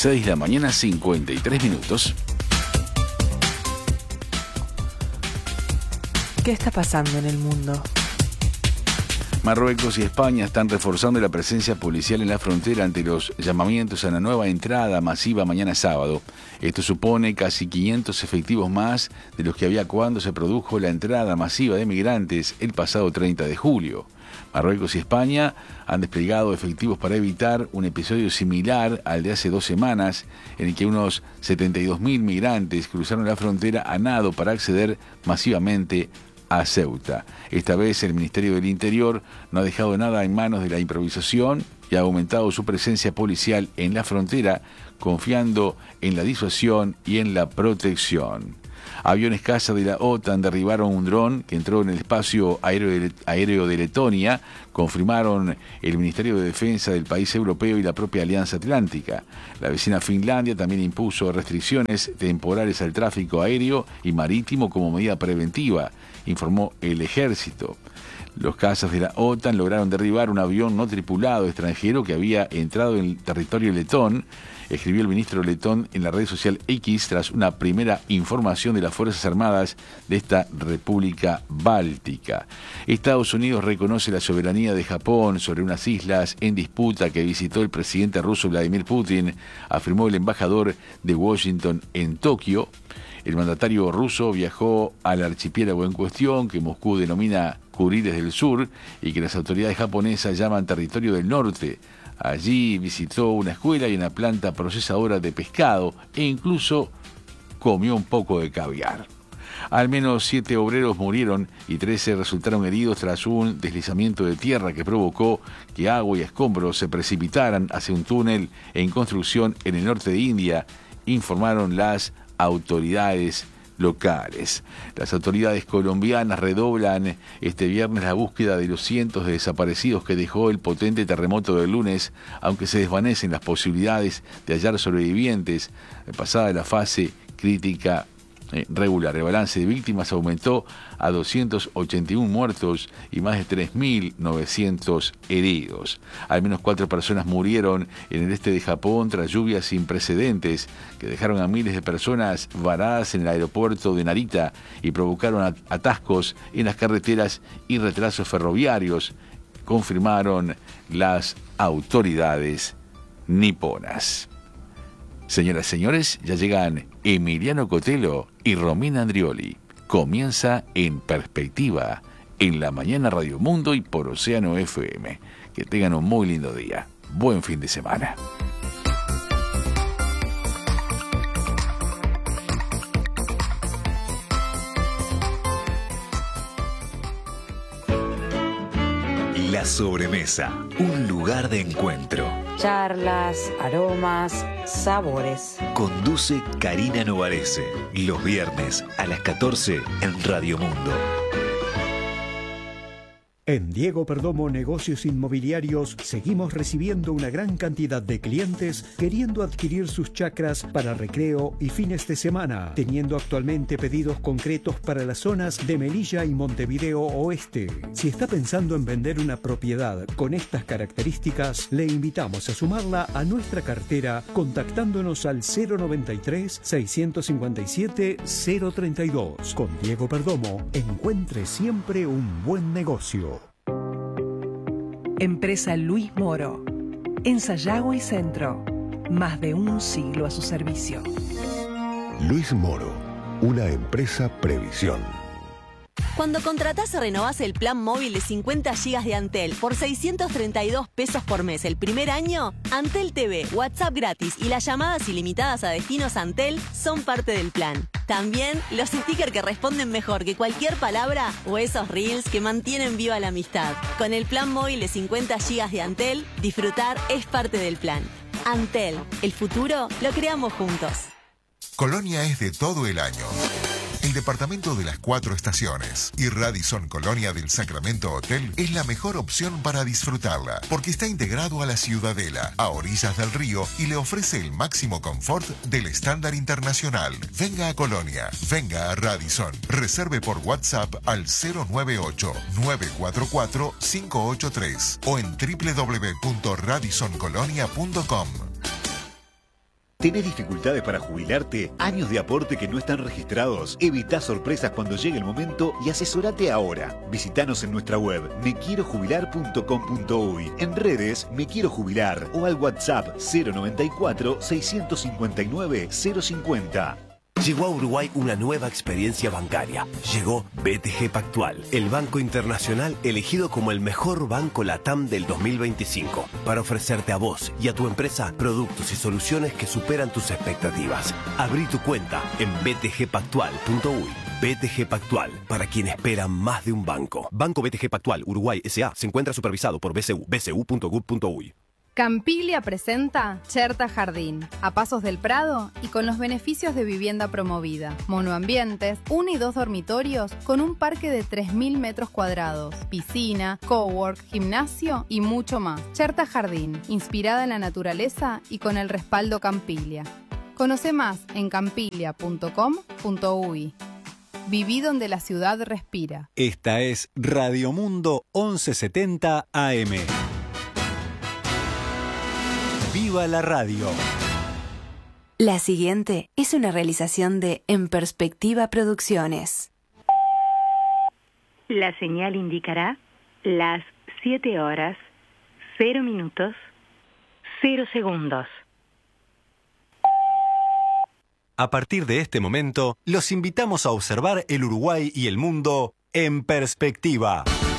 6 de la mañana, 53 minutos. ¿Qué está pasando en el mundo? Marruecos y España están reforzando la presencia policial en la frontera ante los llamamientos a una nueva entrada masiva mañana sábado. Esto supone casi 500 efectivos más de los que había cuando se produjo la entrada masiva de migrantes el pasado 30 de julio. Marruecos y España han desplegado efectivos para evitar un episodio similar al de hace 2 semanas, en el que unos 72.000 migrantes cruzaron la frontera a nado para acceder masivamente a Ceuta. Esta vez el Ministerio del Interior no ha dejado nada en manos de la improvisación y ha aumentado su presencia policial en la frontera, confiando en la disuasión y en la protección. Aviones caza de la OTAN derribaron un dron que entró en el espacio aéreo de Letonia, confirmaron el Ministerio de Defensa del país europeo y la propia Alianza Atlántica. La vecina Finlandia también impuso restricciones temporales al tráfico aéreo y marítimo como medida preventiva, informó el ejército. Los cazas de la OTAN lograron derribar un avión no tripulado extranjero que había entrado en el territorio letón, escribió el ministro letón en la red social X tras una primera información de las Fuerzas Armadas de esta República Báltica. Estados Unidos reconoce la soberanía de Japón sobre unas islas en disputa que visitó el presidente ruso Vladimir Putin, afirmó el embajador de Washington en Tokio. El mandatario ruso viajó al archipiélago en cuestión, que Moscú denomina Kuriles del Sur y que las autoridades japonesas llaman Territorio del Norte. Allí visitó una escuela y una planta procesadora de pescado e incluso comió un poco de caviar. Al menos 7 obreros murieron y 13 resultaron heridos tras un deslizamiento de tierra que provocó que agua y escombros se precipitaran hacia un túnel en construcción en el norte de India, informaron las autoridades locales. Las autoridades colombianas redoblan este viernes la búsqueda de los cientos de desaparecidos que dejó el potente terremoto del lunes, aunque se desvanecen las posibilidades de hallar sobrevivientes pasada la fase crítica regular. El balance de víctimas aumentó a 281 muertos y más de 3.900 heridos. Al menos 4 personas murieron en el este de Japón tras lluvias sin precedentes que dejaron a miles de personas varadas en el aeropuerto de Narita y provocaron atascos en las carreteras y retrasos ferroviarios, confirmaron las autoridades niponas. Señoras y señores, ya llegan Emiliano Cotelo y Romina Andrioli. Comienza En Perspectiva, en la mañana Radio Mundo y por Océano FM. Que tengan un muy lindo día. Buen fin de semana. La sobremesa, un lugar de encuentro. Charlas, aromas, sabores. Conduce Karina Novarese, los viernes a las 14 en Radio Mundo. En Diego Perdomo Negocios Inmobiliarios seguimos recibiendo una gran cantidad de clientes queriendo adquirir sus chacras para recreo y fines de semana, teniendo actualmente pedidos concretos para las zonas de Melilla y Montevideo Oeste. Si está pensando en vender una propiedad con estas características, le invitamos a sumarla a nuestra cartera contactándonos al 093-657-032. Con Diego Perdomo, encuentre siempre un buen negocio. Empresa Luis Moro. En Sayago y Centro. Más de un siglo a su servicio. Luis Moro, una empresa Previsión. Cuando contratás o renovás el plan móvil de 50 GB de Antel por 632 pesos por mes el primer año, Antel TV, WhatsApp gratis y las llamadas ilimitadas a destinos Antel son parte del plan. También los stickers que responden mejor que cualquier palabra o esos reels que mantienen viva la amistad. Con el plan móvil de 50 GB de Antel, disfrutar es parte del plan. Antel, el futuro lo creamos juntos. Colonia es de todo el año. El departamento de las 4 estaciones y Radisson Colonia del Sacramento Hotel es la mejor opción para disfrutarla, porque está integrado a la Ciudadela, a orillas del río y le ofrece el máximo confort del estándar internacional. Venga a Colonia, venga a Radisson. Reserve por WhatsApp al 098-944-583 o en www.radissoncolonia.com. ¿Tenés dificultades para jubilarte? ¿Años de aporte que no están registrados? Evita sorpresas cuando llegue el momento y asesorate ahora. Visítanos en nuestra web mequierojubilar.com.uy, en redes Me Quiero Jubilar o al WhatsApp 094 659 050. Llegó a Uruguay una nueva experiencia bancaria. Llegó BTG Pactual, el banco internacional elegido como el mejor banco LATAM del 2025, para ofrecerte a vos y a tu empresa productos y soluciones que superan tus expectativas. Abrí tu cuenta en btgpactual.uy. BTG Pactual, para quien espera más de un banco. Banco BTG Pactual, Uruguay S.A. se encuentra supervisado por BCU, bcu.gov.uy. Campiglia presenta Cherta Jardín, a pasos del Prado y con los beneficios de vivienda promovida. Monoambientes, 1 y 2 dormitorios con un parque de 3.000 metros cuadrados, piscina, cowork, gimnasio y mucho más. Cherta Jardín, inspirada en la naturaleza y con el respaldo Campiglia. Conoce más en campiglia.com.uy. Viví donde la ciudad respira. Esta es Radio Mundo 1170 AM. ¡Viva la radio! La siguiente es una realización de En Perspectiva Producciones. La señal indicará las 7 horas, 0 minutos, 0 segundos. A partir de este momento, los invitamos a observar el Uruguay y el mundo en perspectiva.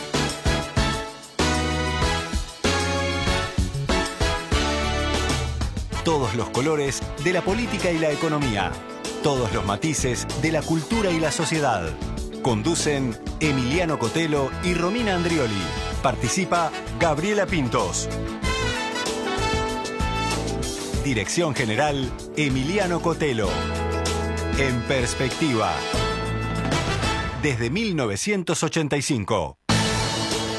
Todos los colores de la política y la economía. Todos los matices de la cultura y la sociedad. Conducen Emiliano Cotelo y Romina Andrioli. Participa Gabriela Pintos. Dirección General Emiliano Cotelo. En perspectiva. Desde 1985.